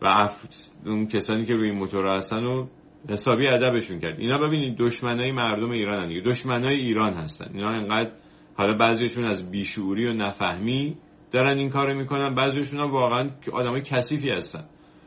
و اون کسانی که روی این موتور هستن و حسابی ادبشون کرد. اینا ببینید دشمنای مردم ایرانن دیگه، دشمنای ایران هستن. اینا انقدر حالا بعضیشون از بیشعوری و نفهمی دارن این کارو میکنن، بعضیشون ها واقعا آدمای کثیفی هستن،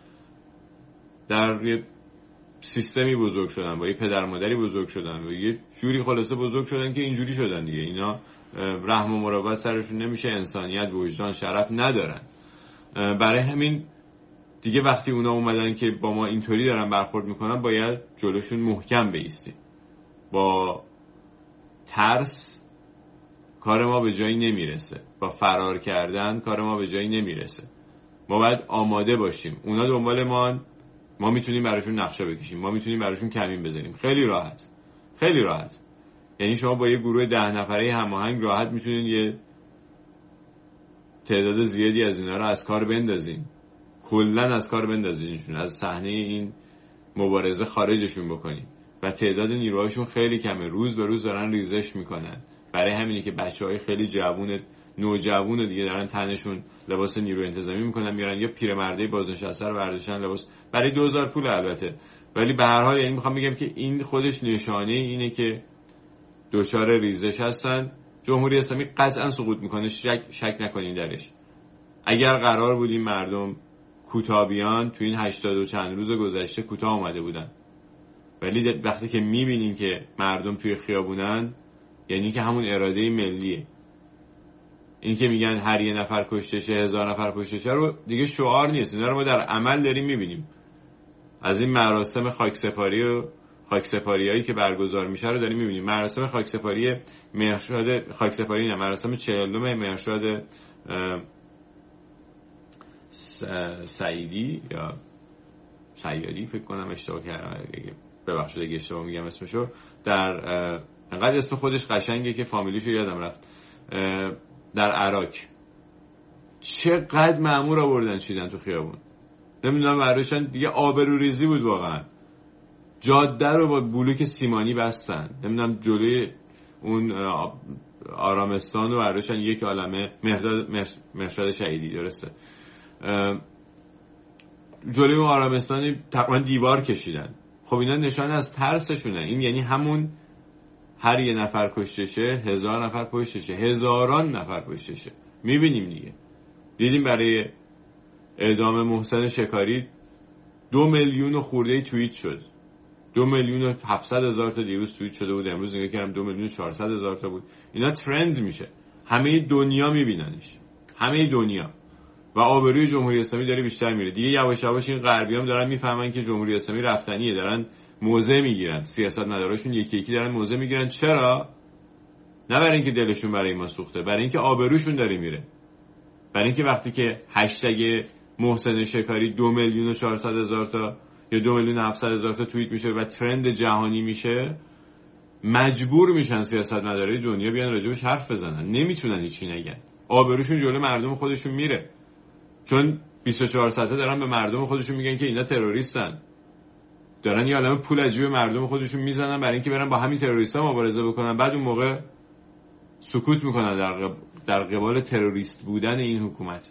در یه سیستمی بزرگ شدن، با یه پدر مادری بزرگ شدن و یه جوری خلاصه بزرگ شدن که اینجوری شدن دیگه. اینا رحم و مراقبت سرشون نمیشه، انسانیت، وجدان، شرف ندارن. برای همین دیگه وقتی اونا اومدن که با ما اینطوری دارن برخورد میکنن، باید جلوشون محکم بایستیم. با ترس کار ما به جایی نمیرسه، با فرار کردن کار ما به جایی نمیرسه. ما باید آماده باشیم. اونا دنبال ما میتونیم براشون نقشه بکشیم، ما میتونیم براشون کمین بزنیم، خیلی راحت، خیلی راحت. یعنی شما با یه گروه 10 نفره هماهنگ راحت میتونید یه تعداد زیادی از اینا رو از کار بندازین، کلن از کار بندازینشون، از صحنه این مبارزه خارجشون بکنین. و تعداد نیروهاشون خیلی کمه، روز به روز دارن ریزش میکنن. برای همینه که بچهای خیلی جوون، نوجوون دیگه دارن تنشون لباس نیرو انتظامی میکنن، میارن یا پیرمرده بازنشسته رو برداشتن لباس برای 2000 پول البته. ولی به هر حال یعنی میخوام بگم که این خودش نشانه اینه که دچار ریزش هستن. جمهوری اسلامی قطعا سقوط میکنه، شک نکنین درش. اگر قرار بود این مردم کوتاه بیان، تو این 80 و چند روز گذشته کوتاه اومده بودن. ولی وقتی که میبینین که مردم توی خیابونن، یعنی که همون اراده ملیه. این که میگن هر یه نفر کشته شه، 1000 نفر کشته شه رو دیگه شعار نیست، اینا رو ما در عمل داریم میبینیم. از این مراسم خاکسپاری و خاکسپاریایی که برگزار میشه رو داریم میبینیم. مراسم خاکسپاری مهرشاد، خاکسپاری نه، مراسم 40 مهرشاد سعیدی یا سیادی فکر کنم، اشتباه کردم، ببخشید اگه اشتباه میگم اسمشو. در انقدر اسم خودش قشنگه که فامیلیشو یادم رفت. در عراق چقدر مأمور آوردن چیدن تو خیابون، نمیدونم براشون دیگه آبروریزی بود واقعا. جاده رو با بلوک سیمانی بستن، نمیدونم جلوی اون آرامستان رو براشون یک عالمه مهرشاد شهیدی، درسته، جلوی اون آرامستانی تقریبا دیوار کشیدن. خب اینا نشانه از ترسشونه. این یعنی همون هر یه نفر کشته شه 1000 نفر کشته شه، هزاران نفر کشته شه. میبینیم دیگه، دیدیم برای اعدام محسن شکاری 2 میلیون خورده توییت شد، 2,700,000 تا دیروز توییت شده بود، امروز نگاه کردم 2,400,000 تا بود. اینا ترند میشه، همه دنیا میبیننش، همه دنیا. و آبروی جمهوری اسلامی داره بیشتر میره دیگه. یواش یواش این غربیام دارن میفهمن که جمهوری اسلامی رفتنیه، دارن موضع میگیرن، سیاستمداراشون یکی یکی دارن موضع میگیرن. چرا؟ نه برای اینکه دلشون برای ما سوخته، برای اینکه آبروشون داره میره، برای اینکه وقتی که هشتگ محسن شکاری 2,400,000 تا یا 2,700,000 تا توییت میشه و ترند جهانی میشه، مجبور میشن سیاستمدارای دنیا بیان راجبش حرف بزنن، نمیتونن هیچی نگن. آبروشون جلوی مردم خودشون میره، چون 24 ساعته دارن به مردم خودشون میگن که اینا تروریستن، دارن یه عالمه پول عجیب مردم خودشون میزنن برای اینکه برن با همین تروریستا مبارزه بکنن. بعد اون موقع سکوت میکنن در قبال تروریست بودن این حکومت،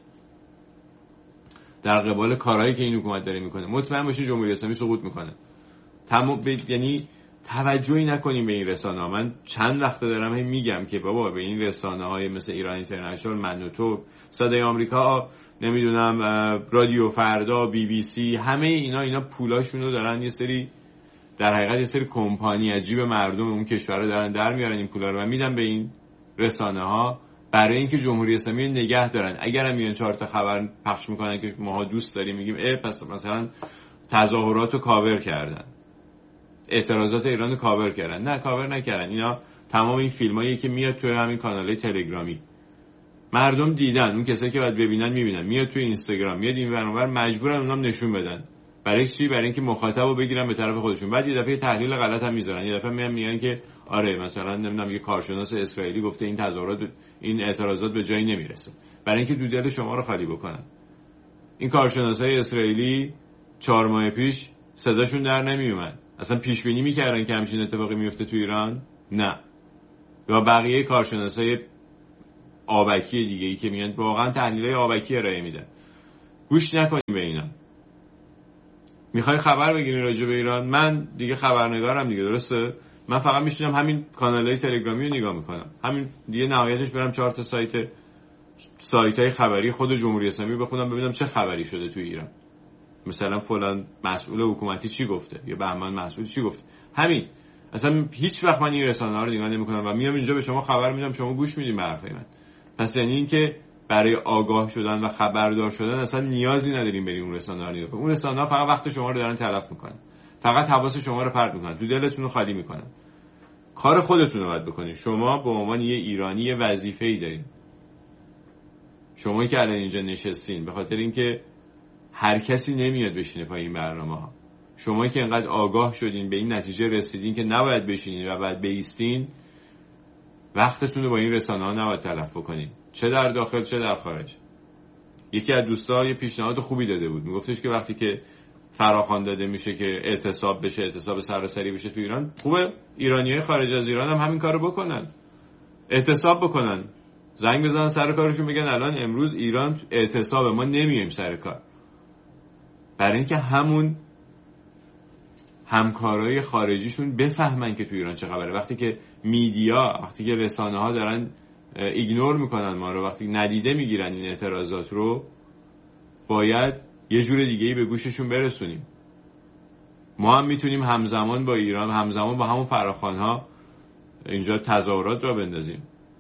در قبال کارهایی که این حکومت داره میکنه. مطمئن باشین جمهوری اسلامی سقوط میکنه. یعنی توجهی نکنیم به این رسانه‌ها. من چند وقت دارم میگم که بابا به این رسانه‌های مثل ایران اینترنشنال، من و تو، صدای آمریکا، نمیدونم رادیو فردا، بی بی سی، همه اینا پولاشونو دارن یه سری، در حقیقت یه سری کمپانی عجیب مردم اون کشور دارن در میارن این پولا رو و میدن به این رسانه‌ها برای اینکه جمهوری اسلامی نگه دارن. اگرم میان 4 تا خبر پخش میکنن که ماها دوست داریم، میگیم پس مثلا تظاهرات رو کاور کردن، اعتراضات ایران رو کاور کردن. نه، کاور نکردن. اینا تمام این فیلمایی که میاد توی همین کانالای تلگرامی مردم دیدن، اون کسایی که باید ببینن میبینن، میاد توی اینستاگرام، میاد این ور اونور، مجبورن اونام نشون بدن. برای چی؟ برای اینکه مخاطبو بگیرن به طرف خودشون. بعد یه دفعه تحلیل غلط هم میذارن، یه دفعه میگن که آره مثلا نمیدونم یه کارشناس اسرائیلی گفته این تظاهرات، این اعتراضات به جایی نمیرسه، برای اینکه دو دل شما رو خالی بکنن. این کارشناسای اسرائیلی 4 ماه پیش صداشون در نمیومد. اصلا پیش بینی میکردن که همچین اتفاقی میفته تو ایران؟ نه. و بقیه کارشناسای آبکی دیگه ای که میان واقعا تحلیلای آبکی ارائه میدن، گوش نکنیم به اینا. میخوای خبر بگیری راجع به ایران، من دیگه خبرنگارم دیگه، درسته؟ من فقط میشینم همین کانالهای تلگرامی رو نگاه میکنم، همین دیگه نهایتش برم 4 تا سایت‌های خبری خود جمهوری اسلامی بخونم ببینم چه خبری شده تو ایران، مثلا فلان مسئول حکومتی چی گفته یا بهمن مسئول چی گفته. همین. اصلا هیچ وقت من این رسانه‌ها رو نگاه نمی‌کنم و میام اینجا به شما خبر میدم، شما گوش میدین به حرفای من. پس یعنی این که برای آگاه شدن و خبردار شدن اصلا نیازی نداریم بریم اون رسانه‌ها رو نگاه کنیم. اون رسانه‌ها فقط وقت شما رو دارن تلف میکنن، فقط حواس شما رو پرت میکنن، تو دلتون رو خالی میکنن. کار خودتون رو باید بکنید. شما به عنوان یه ایرانی یه وظیفه‌ای دارین. شما که الان اینجا نشستین به خاطر اینکه هر کسی نمیاد بشینه پای این برنامه‌ها. شما که انقدر آگاه شدین به این نتیجه رسیدین که نباید بشینین و باید بایستین، وقتتون رو با این رسانه‌ها نباید تلف بکنین، چه در داخل چه در خارج. یکی از دوستان یه پیشنهاد خوبی داده بود، میگفتش که وقتی که فراخوان داده میشه که اعتصاب بشه، اعتصاب سراسری بشه تو ایران، خوبه ایرانیای خارج از ایران هم همین کارو بکنن، اعتصاب بکنن، زنگ بزنن سر کارشون، بگن الان امروز ایران اعتصابه، ما نمیایم سر کار. برای اینکه همون همکارای خارجیشون بفهمن که تو ایران چه خبره. وقتی که میدیا، وقتی که رسانه‌ها دارن ایگنور میکنن ما رو، وقتی ندیده میگیرن این اعتراضات رو، باید یه جور دیگه‌ای به گوششون برسونیم. ما هم میتونیم همزمان با ایران، همزمان با همون فراخوان‌ها اینجا تظاهرات را بندازیم.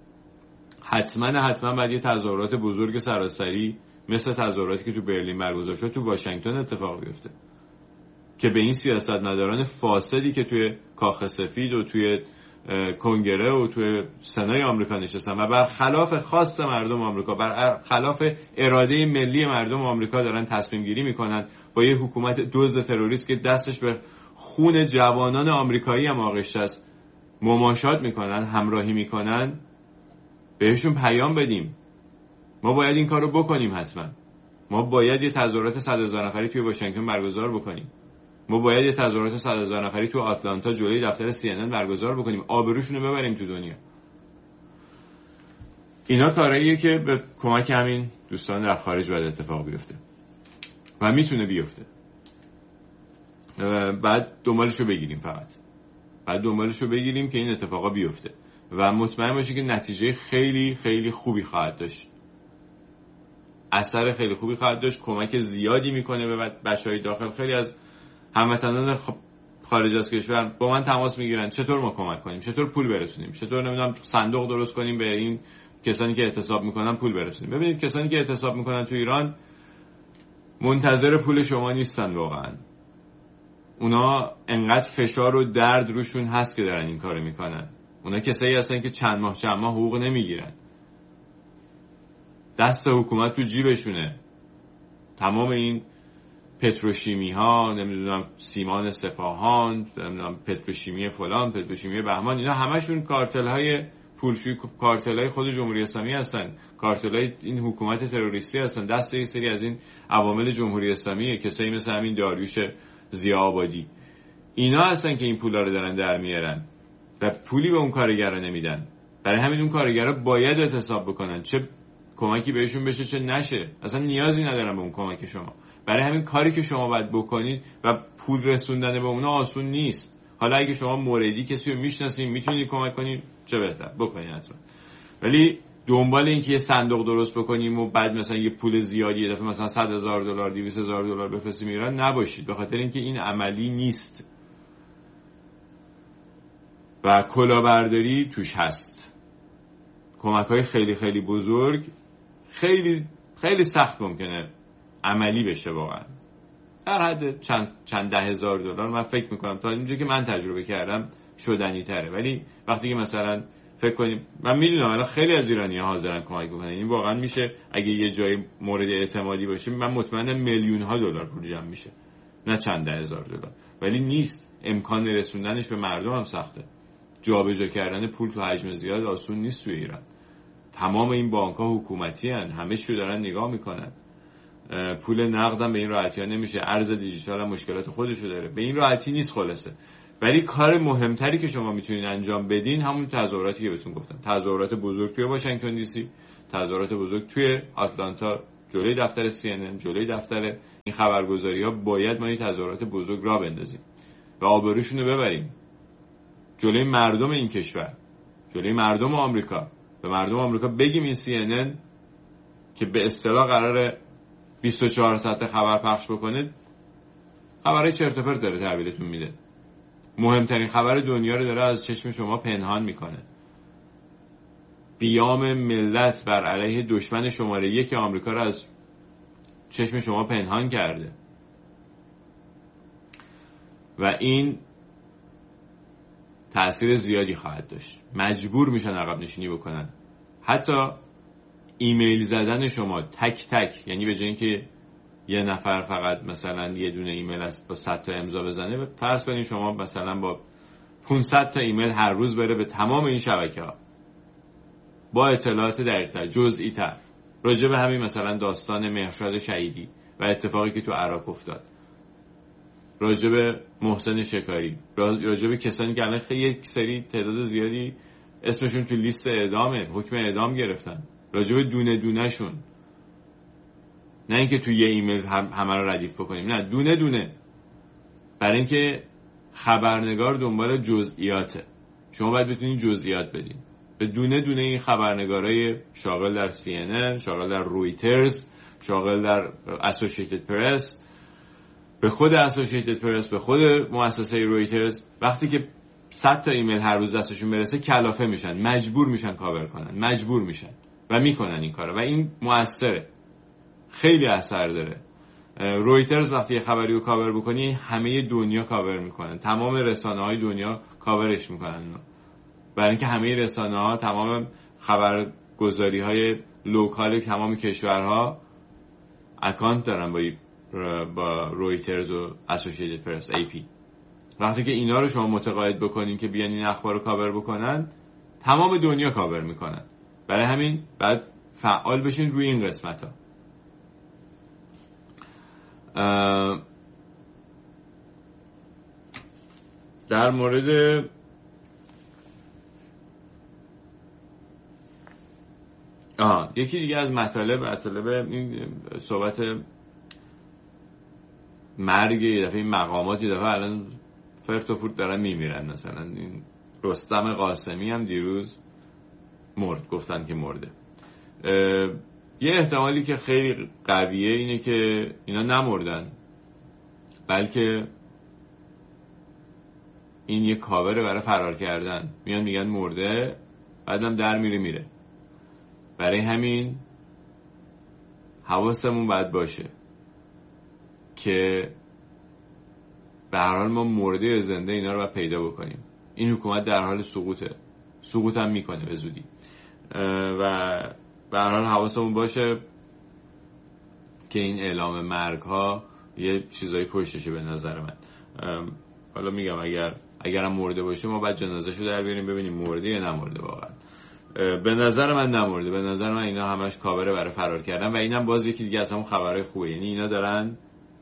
حتما باید یه تظاهرات بزرگ سراسری مثل تظاهراتی که تو برلین برگزار شد تو واشنگتن اتفاق بیفته که به این سیاستمداران فاسدی که توی کاخ سفید و توی کنگره و توی سنای آمریکا نشستن و برخلاف خواست مردم آمریکا، برخلاف اراده ملی مردم آمریکا دارن تصمیم گیری میکنن، با یه حکومت دزد تروریست که دستش به خون جوانان آمریکایی هم آغشته است مماشات میکنن، همراهی میکنن، بهشون پیام بدیم. ما باید این کارو بکنیم. حتما ما باید یه تظاهرات 100,000 نفری توی واشنگتن برگزار بکنیم. ما باید یه تظاهرات 100,000 نفری تو آتلانتا جلوی دفتر CNN برگزار بکنیم، آبروشونو ببریم تو دنیا. اینا کارهاییه که به کمک همین دوستان در خارج باید اتفاق بیفته و میتونه بیفته. بعد دنبالشو بگیریم، فقط بعد دنبالشو بگیریم که این اتفاقا بیفته و مطمئن باشی که نتیجه خیلی خیلی خوبی خواهد داشت، اثر خیلی خوبی خواهد داشت، کمک زیادی میکنه به بچهای داخل. خیلی از هموطنان خارج از کشور با من تماس میگیرن چطور ما کمک کنیم، چطور پول برسونیم، چطور نمیدونم صندوق درست کنیم به این کسانی که اعتصاب میکنن پول برسونیم. ببینید کسانی که اعتصاب میکنن تو ایران منتظر پول شما نیستن واقعا. اونا انقدر فشار و درد روشون هست که دارن این کارو میکنن. اونا کسایی هستن که چند ماه حقوق نمیگیرن، دست حکومت تو جیبشونه. تمام این پتروشیمی ها، نمیدونم سیمان سپاهان، نمیدونم پتروشیمی فلان، پتروشیمی بهمان، اینا همشون کارتل های پولشویی، کارتل های خود جمهوری اسلامی هستن، کارتل های این حکومت تروریستی هستن، دست یه سری از این عوامل جمهوری اسلامی، کسایی مثل همین داریوش ضیاءآبادی، اینا هستن که این پولا رو دارن در میارن و پولی به اون کارگرا نمیدن. برای همین اون کارگرا باید اعتصاب بکنن، چه کمکی بهشون بشه چه نشه، اصلا نیازی ندارن به اون کمک شما. برای همین کاری که شما باید بکنید و پول رسوندن به اونا آسون نیست. حالا اگه شما موردی کسی رو میشناسید میتونید کمک کنید، چه بهتر بکنید حتما. ولی دنبال این که یه صندوق درست بکنیم و بعد مثلا یه پول زیادی یه دفعه مثلا $100,000 $200,000 بفرستیم ایران نباشید، به خاطر اینکه این عملی نیست و کلاهبرداری توش هست. کمک‌های خیلی خیلی بزرگ خیلی خیلی سخت ممکنه عملی بشه، واقعا در حد چند $10,000 من فکر میکنم تا اینجا که من تجربه کردم شدنی تره. ولی وقتی که مثلا فکر کنیم، من میدونم الان خیلی از ایرانی‌ها حاضرن کمک بکنن، این واقعا میشه اگه یه جای مورد اعتمادی باشه، من مطمئنم میلیون‌ها دلار پول جمع میشه، نه چند $10,000. ولی نیست، امکان رسوندنش به مردم هم سخته. جابجا کردن پول تو حجم زیاد آسون نیست تو ایران. تمام این بانک‌ها حکومتی هستند، همه چیو دارن نگاه میکنن. پول نقدم به این راحتی ها نمیشه، ارز دیجیتال هم مشکلات خودشو داره، به این راحتی نیست خلاصه. ولی کار مهمتری که شما میتونید انجام بدین همون تظاهراتی که بهتون گفتم، تظاهرات بزرگ توی واشنگتن دی سی، تظاهرات بزرگ توی آتلانتا جلوی دفتر CNN، جلوی دفتر این خبرگزاری‌ها باید ما این تظاهرات بزرگ را بندازیم و آبروشون رو ببریم جلوی مردم این کشور، جلوی مردم آمریکا. به مردم آمریکا بگیم این CNN که به اصطلاح قراره 24 ساعت خبر پخش بکنه، خبرهای چرت و پرت داره تحویلتون میده. مهمترین خبر دنیا رو داره از چشم شما پنهان میکنه. قیام ملت بر علیه دشمن شماره 1 آمریکا رو از چشم شما پنهان کرده و این تأثیر زیادی خواهد داشت. مجبور میشن عقب نشینی بکنن. حتی ایمیل زدن شما تک تک، یعنی به جای اینکه یه نفر فقط مثلا یه دونه ایمیل است با 100 تا امضا بزنه، فرض کنید شما مثلا با 500 تا ایمیل هر روز بره به تمام این شبکه‌ها با اطلاعات دقیق‌تر، جزئی‌تر راجع به همین مثلا داستان مهرشاد شهیدی و اتفاقی که تو عراق افتاد، راجع به محسن شکاری، راجع به کسانی که الان خیلی یک سری تعداد زیادی اسمشون تو لیست اعدامه، حکم اعدام گرفتن، راجع به دونه دونه شون. نه اینکه تو یه ایمیل همه رو ردیف بکنیم، نه، دونه دونه. برای اینکه خبرنگار دنبال جزئیاته، شما باید بتونید جزئیات بدین به دونه دونه این خبرنگارای شاغل در CNN، شاغل در رویترز، شاغل در اسوسییتد پرس، به خود اسوسییتد پرس، به خود مؤسسه رویترز. وقتی که 100 تا ایمیل هر روز دستشون برسه کلافه میشن، مجبور میشن کاور کنن، مجبور میشن و میکنن این کارو و این موثره، خیلی اثر داره. رویترز وقتی یه خبری رو کاور بکنی همه دنیا کاور میکنن، تمام رسانه‌های دنیا کاورش میکنن، برای اینکه همه رسانه‌ها، تمام خبرگزاری‌های لوکال تمام کشورها اکانت دارن با رویترز و اسوسییتد پرس، AP. وقتی که اینا رو شما متقاعد بکنین که بیان این اخبار رو کاور بکنن، تمام دنیا کاور میکنن. برای همین بعد فعال بشین روی این قسمت ها. در مورد یکی دیگه از مطالب این صحبت مرگ یه دفعه این مقامات یه دفعه الان فرت و فورت دارن میمیرن. مثلا این رستم قاسمی هم دیروز مرد، گفتن که مرده. یه احتمالی که خیلی قویه اینه که اینا نمردن، بلکه این یه کاوره برای فرار کردن. میان میگن مرده، بعدم در میره. برای همین حواسمون باید باشه که به هر حال ما مرده یا زنده اینا رو باید پیدا بکنیم. این حکومت در حال سقوط هم میکنه به زودی و به هر حال حواسمون باشه که این اعلام مرگ ها یه چیزایی پشتشه. به نظر من حالا میگم اگرم مرده باشه ما باید جنازه‌شو در بیاریم ببینیم مرده یا نمرده. واقعا به نظر من نمرده. به نظر من اینا همش کاوره برای فرار کردن و اینم باز یکی دیگه از همون خبرهای خوبه. یعنی اینا دارن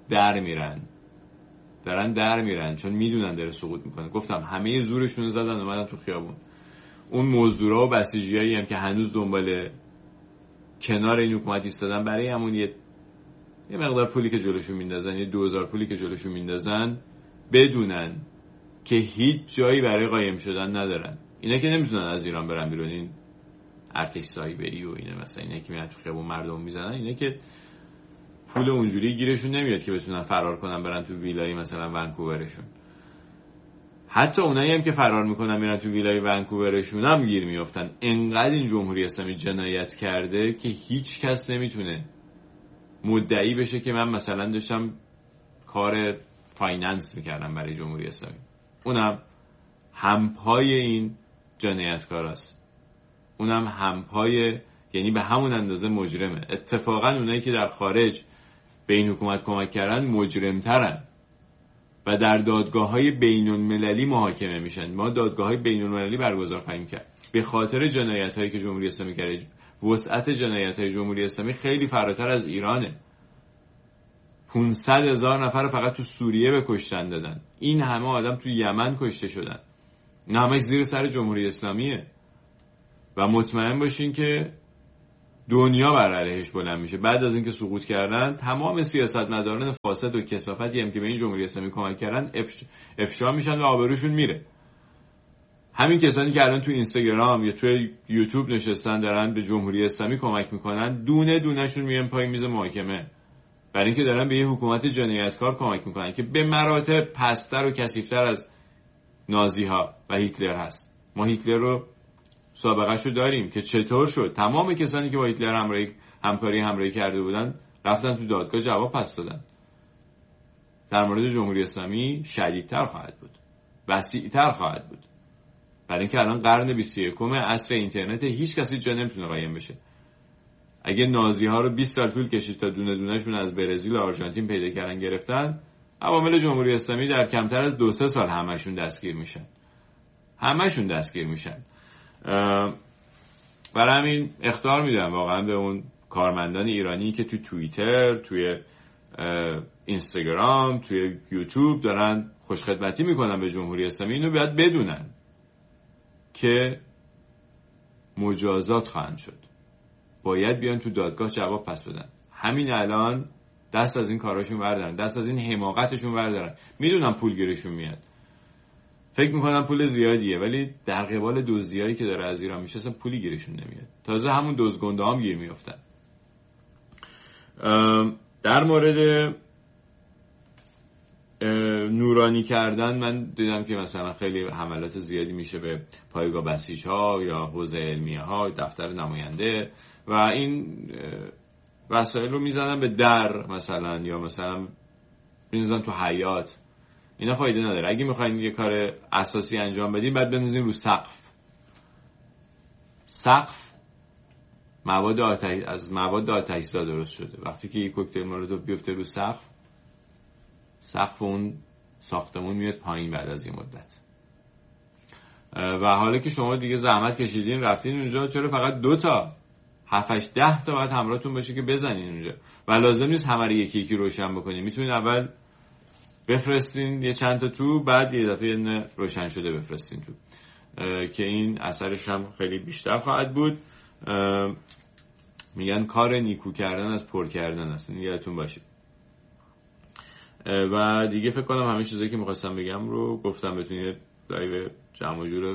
در میرن چون میدونن داره سقوط میکنه. گفتم همه زورشون زدن اومدن تو خیابون. اون مزدورا و بسیجیایی هم که هنوز دنبال کنار این حکومت ایستادن، برای همون یه مقدار پولی که جلوشون میندازن، یه 2000 پولی که جلوشون میندازن، بدونن که هیچ جایی برای قایم شدن ندارن. اینا که نمیتونن از ایران برن بیرون، این ارتش سایبری و اینا مثلا اینا که میاد تو خیابون مردم میزنن، اینا که پول اونجوری گیرشون نمیاد که بتونن فرار کنن برن تو ویلای مثلا ونکوورشون. حتی اونایی هم که فرار میکنن میرن تو ویلای ونکوورشون هم گیر میافتن. انقدر این جمهوری اسلامی جنایت کرده که هیچ کس نمیتونه مدعی بشه که من مثلا داشتم کار فایننس میکردم برای جمهوری اسلامی. اونم همپای این جنایتکاراست، اونم همپای، یعنی به همون اندازه مجرمه. اتفاقا اونایی که در خارج به این حکومت کمک کردن مجرمترن و در دادگاه‌های بین‌المللی محاکمه میشن. ما دادگاه‌های بین‌المللی برگزار خواهیم کرد به خاطر جنایت‌هایی که جمهوری اسلامی کرده. وسعت جنایت‌های جمهوری اسلامی خیلی فراتر از ایرانه. 500,000 نفر فقط تو سوریه به کشتن دادن. این همه آدم تو یمن کشته شدن. این همه زیر سر جمهوری اسلامیه و مطمئن باشین که دنیا بر علیهش بلند میشه. بعد از اینکه سقوط کردن تمام سیاستمداران فاسد و کثافتی هم که به این جمهوری اسلامی کمک کردن افشا میشن و آبروشون میره. همین کسانی که الان تو اینستاگرام یا تو یوتیوب نشستن دارن به جمهوری اسلامی کمک میکنن، دونه دونهشون میان پای میز محاکمه، برای اینکه دارن به یه حکومت جنایتکار کمک میکنن که به مراتب پستر و کثیف‌تر از نازی ها و هیتلر هست. ما هیتلر رو سابقه‌شو داریم که چطور شد تمام کسانی که با هیتلر همکاری کرده بودن رفتن تو دادگاه جواب پس دادن. در مورد جمهوری اسلامی شدیدتر خواهد بود، وسیع‌تر خواهد بود، برای اینکه الان قرن 21 عصر اینترنت، هیچ کسی جا نمیتونه قایم بشه. اگه نازی ها رو 20 سال طول کشید تا دونه دونهشون از برزیل و آرژانتین پیدا کردن گرفتن، عوامل جمهوری اسلامی در کمتر از 2-3 سال همشون دستگیر میشن. برای همین اخطار میدم واقعا به اون کارمندان ایرانی که توی توییتر، توی اینستاگرام، توی یوتیوب دارن خوشخدمتی میکنن به جمهوری اسلامی. اینو باید بدونن که مجازات خواهند شد، باید بیان تو دادگاه جواب پس بدن. همین الان دست از این کاراشون بردارن، دست از این حماقتشون بردارن. میدونم پول گیرشون میاد، فکر میکنم پول زیادیه، ولی در قبال دزدیایی که داره از ایران میشه اصلا پولی گیرشون نمیاد. تازه همون دزدگنده هم گیر میافتن. در مورد نورانی کردن من دیدم که مثلا خیلی حملات زیادی میشه به پایگاه بسیج‌ها یا حوزه علمیه ها، دفتر نماینده و این وسایل رو میزنن به در مثلا، یا مثلا میزنن تو حیاط. اینا فایده نداره. اگه میخواین یه کار اساسی انجام بدین بعد بندازین رو سقف از مواد آتش‌زا درست شده. وقتی که یه کوکتل مولوتوف بیفته رو سقف اون ساختمون میاد پایین بعد از این مدت. و حالا که شما دیگه زحمت کشیدین رفتین اونجا، چرا فقط 2 تا 7-10 تا باید همراهتون باشه که بزنین اونجا؟ و لازم نیست همه رو یکی یکی روشن بکنین. میتونین اول بفرستین یه چند تا تو، بعد یه دفعه روشن شده بفرستین تو، که این اثرش هم خیلی بیشتر خواهد بود. میگن کار نیکو کردن از پر کردن است، یادتون باشه. و دیگه فکر کنم همه چیزایی که میخواستم بگم رو گفتم. بتونید لایو جمع و جور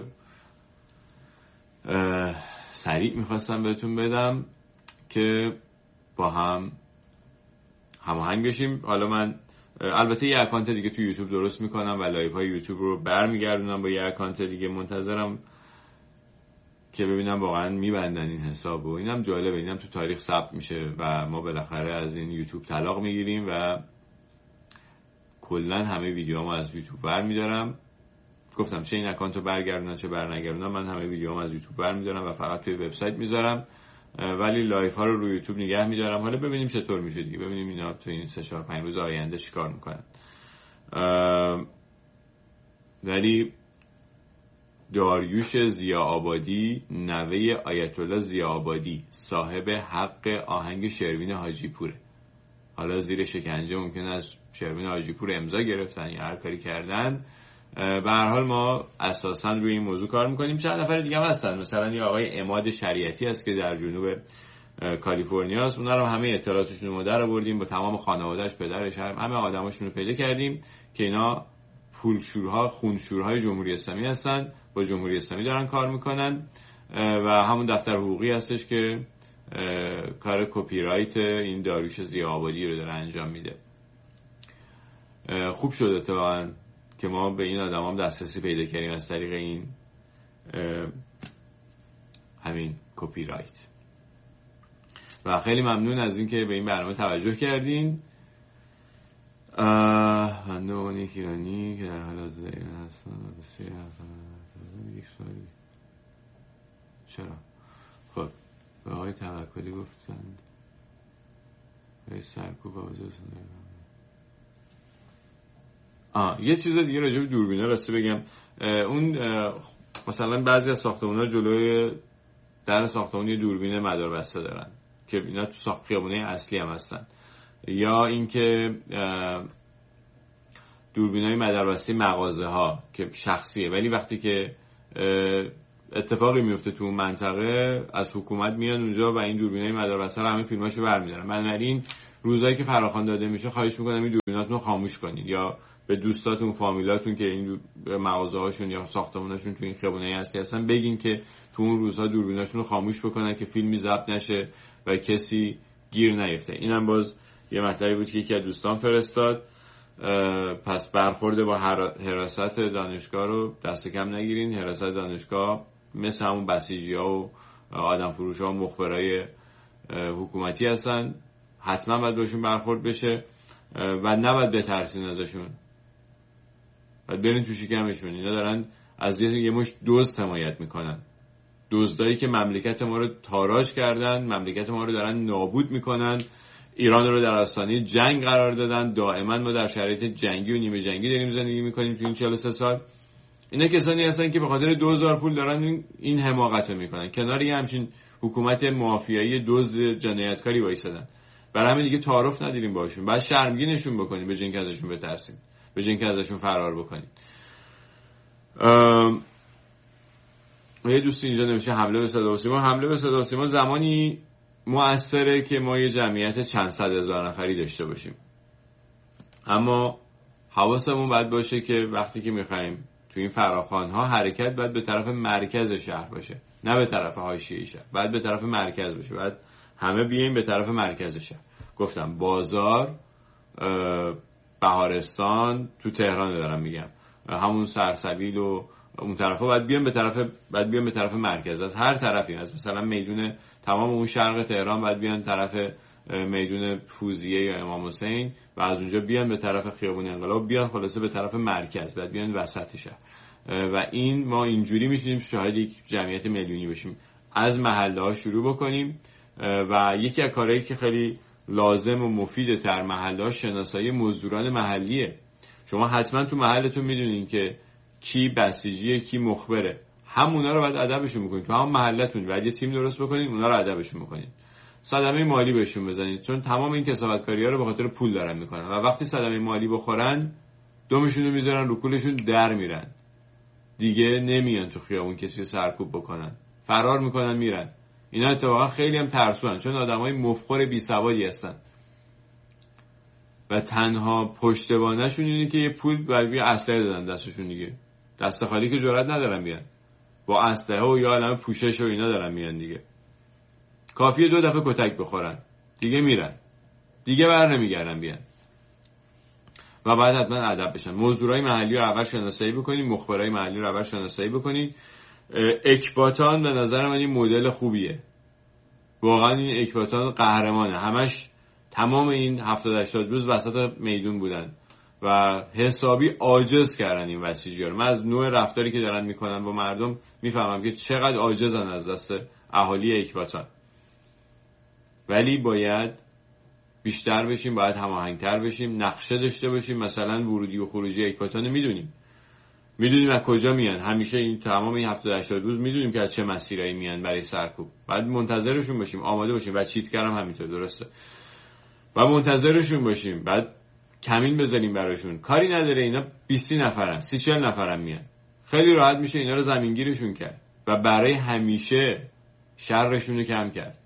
سریع میخواستم بهتون بدم که با هم هماهنگ بشیم. حالا من البته یه اکانت دیگه تو یوتیوب درست میکنم و لایو های یوتیوب رو برمیگردونم با یه اکانت دیگه. منتظرم که ببینم واقعا میبندن این حساب و اینم جالبه، اینم تو تاریخ ثبت میشه و ما بالاخره از این یوتیوب طلاق میگیریم و کلا همه ویدیوامو از یوتیوب برمیدارم. گفتم چه این اکانت رو برگردونن چه برنگردونن، من همه ویدیوامو از یوتیوب برمیدارم و فقط توی وبسایت میذارم، ولی لایو ها رو روی یوتیوب نگه میدارم. حالا ببینیم چطور میشه دیگه، ببینیم اینا تو این 3-4-5 روز آینده چیکار میکنن. ولی داریوش ضیاءآبادی، نوه آیت الله ضیاءآبادی، صاحب حق آهنگ شروین حاجی پوره. حالا زیر شکنجه ممکنه از شروین حاجی پور امضا گرفتن یا هر کاری کردن. به هر حال ما اساساً روی این موضوع کار میکنیم. چند نفر دیگه هم هستن، مثلا یه آقای عماد شریعتی هست که در جنوب کالیفرنیا است. اونا رو همه اطلاعاتشون رو در آوردیم، با تمام خانواده‌اش، پدرش، همه آدماشون رو پیدا کردیم که اینا پولشورها، خونشورهای جمهوری اسلامی هستن، با جمهوری اسلامی دارن کار میکنن و همون دفتر حقوقی هستش که کار کپی رایت این داریوش ضیاءآبادی رو داره انجام میده. خوب شد اتفاقاً که ما به این آدم هم دسترسی پیدا کردیم از طریق این همین کپی رایت. و خیلی ممنون از این که به این برنامه توجه کردین. بنده اون یک ایرانی که در حال حاضر ایران هستم یک سوالی. چرا؟ خب به آقای توکلی گفتند به سرکوب آوازه یه چیز دیگه راجع به دوربینا راستی بگم. اون مثلا بعضی از ساختمان‌ها جلوی در ساختمون یه دوربین مداربسته دارن که اینا تو خیابونه اصلی هم هستن، یا اینکه دوربینای مداربسته مغازه ها که شخصیه، ولی وقتی که اتفاقی میفته تو اون منطقه از حکومت میان اونجا و این دوربینای مداربسته رو همه فیلماشو برمی‌دارن. بنابراین روزایی که فراخوان داده میشه خواهش میکنم این دوربیناتون رو خاموش کنید یا به دوستاتون فامیلاتون که این مغازه‌هاشون یا ساختموناشون تو این خیابونایی هستن بگین که تو اون روزها دوربیناشون رو خاموش بکنن که فیلمی ضبط نشه و کسی گیر نیفته. اینم باز یه مطلبی بود که یکی از دوستان فرستاد. پس برخورد با حراست دانشگاه رو دست کم نگیرین. حراست دانشگاه مثل همون بسیجی‌ها و آدم فروش‌ها و مخبرای حکومتی هستن، حتما باید باشون برخورد بشه و نباید بترسین ازشون، باید برین تو شکمشون. اینا دارن از یه مش دزد حمایت میکنن، دزدایی که مملکت ما رو تاراج کردن، مملکت ما رو دارن نابود میکنن، ایران رو در آستانه جنگ قرار دادن. دائما ما در شرایط جنگی و نیمه جنگی داریم زندگی میکنیم تو این 43 سال. اینا کسانی هستن که به خاطر 2000 پول دارن این حماقت رو میکنن، کنار یه همچین حکومت مافیایی دزد جنایتکاری وایسادن. برای همین دیگه تعارف نداریم باشون، بعد شرمگینشون بکنیم به جای اینکه ازشون بترسیم، به جای اینکه ازشون فرار بکنیم. یه دوستی اینجا نمیشه حمله به صدا و سیما. حمله به صدا و سیما زمانی مؤثره که ما یه جمعیت چند صد هزار نفری داشته باشیم، اما حواسمون باید باشه که وقتی که میخوایم تو این فراخوان‌ها حرکت باید به طرف مرکز شهر باشه، نه به طرف حاشیه شهر، باید به طرف مرکز باشه، باید همه بیایم به طرف مرکز شهر. گفتم بازار، بهارستان تو تهران دارم میگم، همون سرسبیل و اون طرفا باید بیان به طرف مرکز. از هر طرفی، از مثلا میدون تمام اون شرق تهران باید بیان طرف میدون فوزیه یا امام حسین و از اونجا بیان به طرف خیابون انقلاب، بیان خلاصه به طرف مرکز، باید بیان وسط شهر. و این ما اینجوری میتونیم شاهد یک جمعیت میلیونی بشیم. از محله ها شروع بکنیم و یکی از کارهایی که خیلی لازم و مفیده در محله ها شناسایی مزدوران محلیه. شما حتما تو محلتون میدونین که کی بسیجیه کی مخبره، همونا رو باید ادبشون بکنید. تو هم محلتون باید یه تیم درست بکنید، اونا رو ادبشون بکنید، صدمه مالی بهشون بزنید، چون تمام این کسافتکاری‌ها رو به خاطر پول دارن میکنن و وقتی صدمه مالی بخورن دمشون رو میذارن رو کولشون در میرن، دیگه نمیان تو خیابون کسی سرکوب بکنن، فرار میکنن میرن. اینا اتفاقا خیلی هم ترسوان، چون آدمای مفخور بی سوادی هستن و تنها پشتوانه‌شون اینه که یه پول برای اسلحه دادن دستشون، دیگه دست خالی که جرئت ندارن بیان، با اسلحه و یا عالمه پوشش و اینا دارن میان دیگه. کافیه 2 دفعه کتک بخورن دیگه میرن، دیگه بر نمیگردن بیان. و بعد حتما ادب بشن. مزدورای محلی رو اول شناسایی بکنید، مخبرای محلی رو اول شناسایی بکنید. اکباتان به نظر من این مدل خوبیه، واقعا این اکباتان قهرمانه. همش تمام این 70-80 روز وسط میدون بودن و حسابی عاجز کردن این بسیجی‌ها رو. من از نوع رفتاری که دارن میکنن با مردم میفهمم که چقدر عاجزن از دست اهالی اکباتان. ولی باید بیشتر بشیم، باید هماهنگتر بشیم، نقشه داشته باشیم. مثلا ورودی و خروجی اکباتان میدونیم از کجا میان، همیشه این تمام این 70-80 روز میدونیم که از چه مسیرایی میان برای سرکوب. باید منتظرشون باشیم، آماده باشیم. و چیتگر هم همینطور، درسته، و منتظرشون باشیم. بعد کمین بزنیم براشون. کاری نداره اینا 20 نفرن، 30-40 نفرن میان، خیلی راحت میشه اینا رو زمینگیرشون کرد و برای همیشه شرشون رو کم کرد.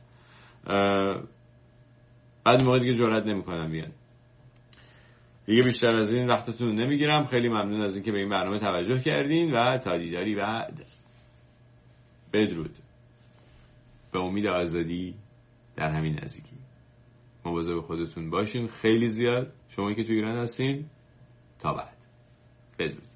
بعد موقع دیگه جرئت نمیکنن بیان. دیگه بیشتر از این وقتتون رو نمیگیرم. خیلی ممنون از اینکه به این برنامه توجه کردین و تا دیداری بعد. بدرود. به امید آزادی در همین نزدیکی. مواظب خودتون باشین خیلی زیاد، شما که تو ایران هستین. تا بعد. بدرود.